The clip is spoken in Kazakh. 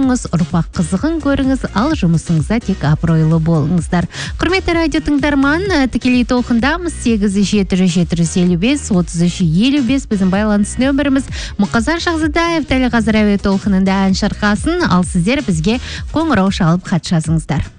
тұрыңыз, ұрпақ қызығын көріңіз, ал жұмысыңызда тек абыройлы болыңыздар. Құрметті радио тыңдарман, тікелей толқындамыз 8-7-755-33-55 біздің байланыс нөміріміз. Мұқасан Шахзадаев дәл қазір әуе толқынында ән шырқасын, ал сіздер бізге қоңырау шалып хат жазыңыздар.